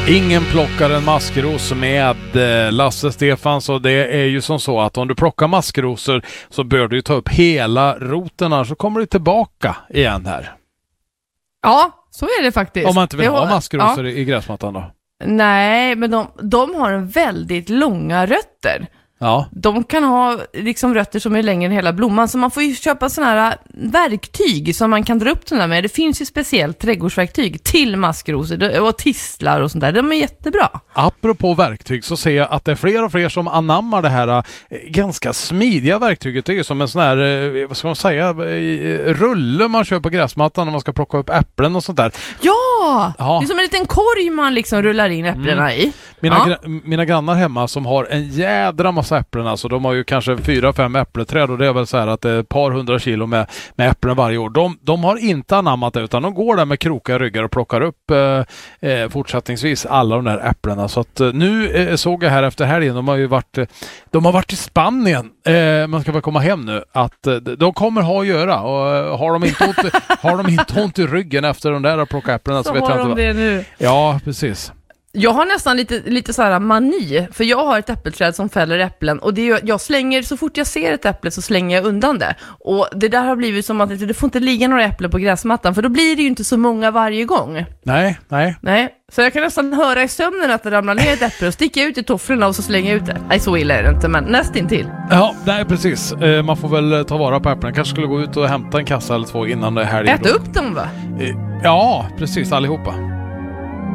Ingen plockar en maskros med Lasse Stefans, och det är ju som så att om du plockar maskrosor så bör du ta upp hela roten, så kommer du tillbaka igen här. Ja, så är det faktiskt. Om man inte vill ha maskrosor i gräsmattan då? Nej, men de har en väldigt långa rötter. Ja. De kan ha liksom rötter som är längre än hela blomman, så man får ju köpa såna här verktyg som man kan dra upp den där med. Det finns ju speciellt trädgårdsverktyg till maskrosor och tistlar och sånt där. De är jättebra. Apropå verktyg så ser jag att det är fler och fler som anammar det här ganska smidiga verktyget. Det är ju som en sån här, vad ska man säga, rulle man kör på gräsmattan när man ska plocka upp äpplen och sånt där. Ja! Det är som en liten korg man liksom rullar in äpplena i. Mina grannar hemma som har en jädra massa äpplen, alltså de har ju kanske 4-5 äppleträd, och det är väl så här att det är ett par 100 kilo med äpplen varje år. De har inte anammat det, utan de går där med kroka ryggar och plockar upp fortsättningsvis alla de där äpplena. Så att nu såg jag här efter helgen, de har varit i Spanien, man ska väl komma hem nu, att de kommer ha att göra, och har de inte ont i ryggen efter de där att plocka äpplena, så vet jag inte det nu. Ja, precis. Jag har nästan lite så här mani, för jag har ett äppelträd som fäller äpplen, och jag slänger, så fort jag ser ett äpple så slänger jag undan det. Och det där har blivit som att det får inte ligga några äpplen på gräsmattan, för då blir det ju inte så många varje gång. Nej. Så jag kan nästan höra i sömnen att det ramlar ner ett äpple och sticka ut i tofflorna och så slänga ut det. Nej, så illa är det inte, men nästintill. Ja, nej precis. Man får väl ta vara på äpplen. Kanske skulle gå ut och hämta en kassa eller två innan det här. Äta upp dem, va? Ja, precis, allihopa.